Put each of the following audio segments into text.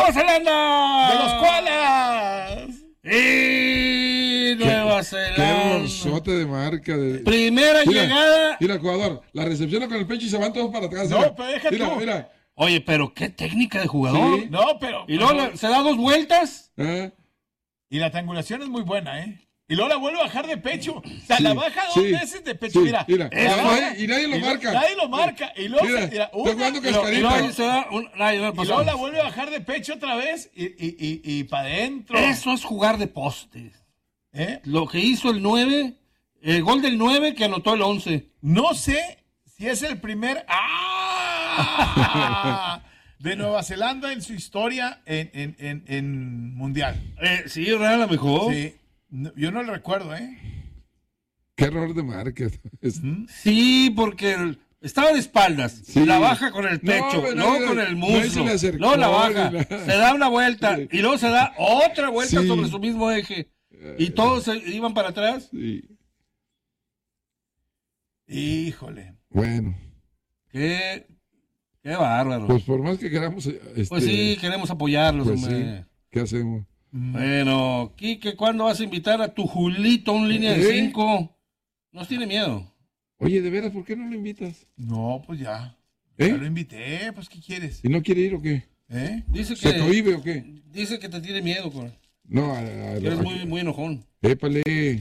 Nueva Zelanda. ¡De los koalas! Y Nueva Qué Zelanda. bolsote de marca. Primera llegada. Mira, el jugador, la recepciona con el pecho y se van todos para atrás. No, mira. pero deja Mira, tú. mira. Oye, pero qué técnica de jugador. Sí. No, pero... Y luego se da 2 vueltas. ¿Eh? Y la triangulación es muy buena, ¿eh? Y luego la vuelve a bajar de pecho. O sea, Sí, la baja 2 sí, veces de pecho. sí, Mira. mira. La baja, Y nadie lo marca. Nadie lo marca. Y luego, Mira, mira, está jugando y cascarita. Y luego se da luego la vuelve a bajar de pecho otra vez y para adentro. Eso es jugar de postes. ¿Eh? Lo que hizo el 9, el gol del 9 que anotó el 11. No sé si es el primer de Nueva Zelanda en su historia en Mundial. Sí, era la mejor. Sí. No, yo no lo recuerdo, ¿eh? Qué error de marca. Sí, porque estaba de espaldas. Sí. La baja con el pecho, pero luego no, con el no se muslo, le acercó, luego la baja, ni nada. se da una vuelta Sí. y luego se da otra vuelta Sí. sobre su mismo eje. Y todos se iban para atrás. Sí. Híjole. Bueno, Qué bárbaro. pues por más que queramos. Pues sí, queremos apoyarlos, pues hombre. sí. ¿Qué hacemos? Bueno, Quique, ¿cuándo vas a invitar a tu Julito a un línea de 5? Nos tiene miedo. Oye, de veras, ¿por qué no lo invitas? No, pues ya. ¿Eh? Ya lo invité, pues ¿qué quieres? ¿Y no quiere ir o qué? ¿Eh? Dice ¿Se que, cohíbe o qué? dice que te tiene miedo, No, que eres muy, muy enojón. épale.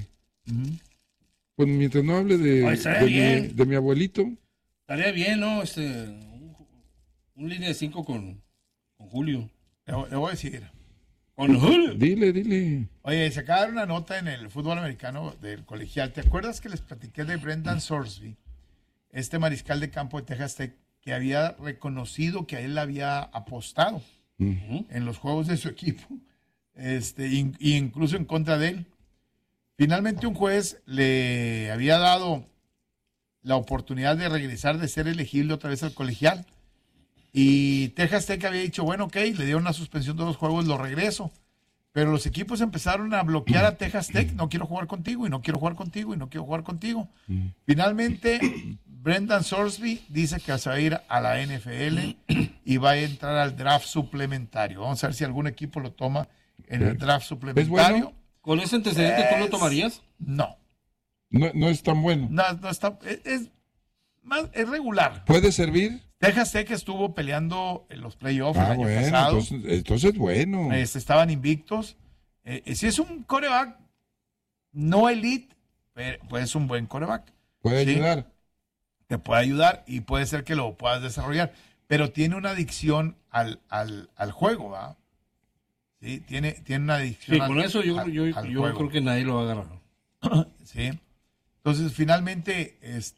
Pues mientras no hable Ay, estaría bien. de mi abuelito. Estaría bien, ¿no? Un línea de 5 con Julio. Le voy a decir. Con Julio. Dile. Oye, se acaba de dar una nota en el fútbol americano del colegial. ¿Te acuerdas que les platiqué de Brendan Sorsby? Este mariscal de campo de Texas Tech, que había reconocido que a él había apostado en los juegos de su equipo, y incluso en contra de él. Finalmente un juez le había dado la oportunidad de regresar, de ser elegible otra vez al colegial. Y Texas Tech había dicho, bueno, ok, le dieron una suspensión de 2 juegos, lo regreso. Pero los equipos empezaron a bloquear a Texas Tech, no quiero jugar contigo, y no quiero jugar contigo, y no quiero jugar contigo. Finalmente, Brendan Sorsby dice que se va a ir a la NFL y va a entrar al draft suplementario. Vamos a ver si algún equipo lo toma en el draft suplementario. bueno? ¿Con ese antecedente tú lo tomarías? No, No es tan bueno. no está, es regular. ¿Puede servir? Texas Tech estuvo peleando en los playoffs el año Bueno, pasado. entonces bueno. Estaban invictos. Si es un coreback no elite, pero pues es un buen coreback. Puede Sí. ayudar. Te puede ayudar y puede ser que lo puedas desarrollar. Pero tiene una adicción al juego, ¿va? Sí, tiene una adicción Sí, con eso yo al juego. creo que nadie lo va a agarrar. Sí. Entonces, finalmente,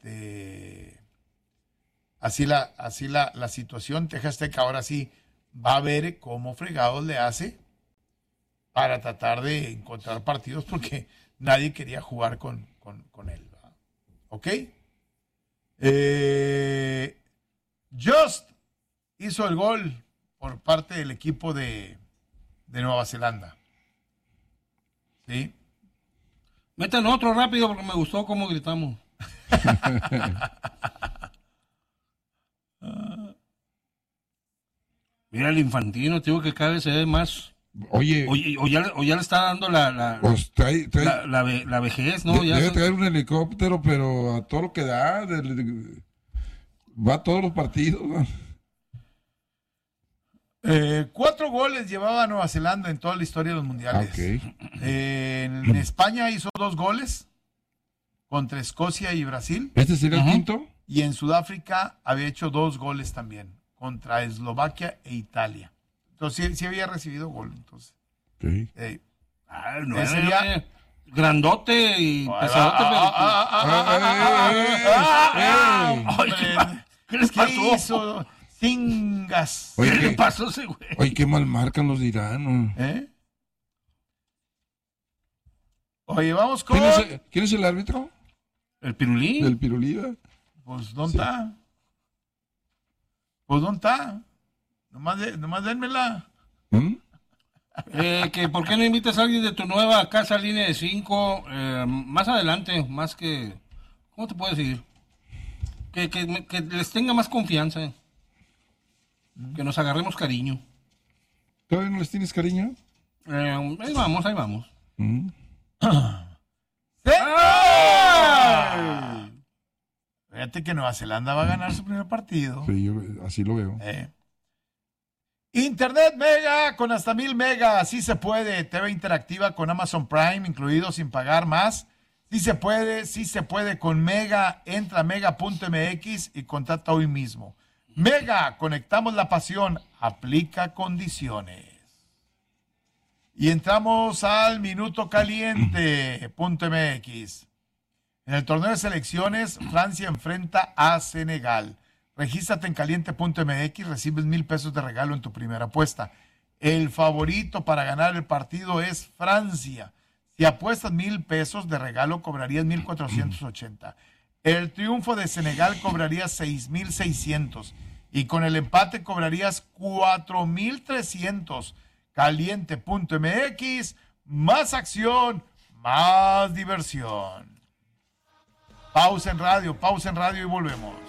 así la situación. Texas Tech ahora sí va a ver cómo fregados le hace para tratar de encontrar partidos porque nadie quería jugar con él. ¿Va? ¿Ok? Just hizo el gol por parte del equipo de Nueva Zelanda. ¿Sí? Metan otro rápido porque me gustó cómo gritamos. Mira el Infantino, tío, que cada vez se ve más. Oye, O ya le está dando la pues trae, vejez, ¿no? Ya debe traer un helicóptero, pero a todo lo que da. Va a todos los partidos, ¿no? 4 goles llevaba Nueva Zelanda en toda la historia de los mundiales. En España hizo 2 goles contra Escocia y Brasil. ¿Este sería el quinto? Y en Sudáfrica había hecho 2 goles también contra Eslovaquia e Italia. Entonces sí había recibido gol. Entonces, no, sería grandote y pesadote. ¿Qué les ¿Qué pasó? hizo? Cingas. Oye, ¿Qué le pasó a ese güey? Oye, qué mal marcan los dirán. Oye, vamos con... ¿Quién es el árbitro? ¿El Pirulí? ¿Del Pirulí? Pues, ¿dónde está? Pues, ¿dónde está? Nomás dénmela. Que ¿por qué no invitas a alguien de tu nueva casa línea de 5 más adelante, más que... ¿Cómo te puedo decir? Que les tenga más confianza. Que nos agarremos cariño. ¿Todavía no les tienes cariño? Ahí vamos, ahí vamos. Mm. ¡Ay! Fíjate que Nueva Zelanda va a ganar su primer partido. Sí, yo así lo veo. Internet Mega con hasta 1000 megas. Sí se puede. TV interactiva con Amazon Prime incluido sin pagar más. Sí se puede con Mega. Entra a mega.mx y contrata hoy mismo. Mega, conectamos la pasión. Aplica condiciones. Y entramos al minuto caliente.mx. En el torneo de selecciones, Francia enfrenta a Senegal. Regístrate en caliente.mx, recibes 1,000 pesos de regalo en tu primera apuesta. El favorito para ganar el partido es Francia. Si apuestas 1,000 pesos de regalo, cobrarías 1,480. El triunfo de Senegal cobrarías 6,600. Y con el empate cobrarías 4,300. Caliente.mx, más acción, más diversión. Pausa en radio y volvemos.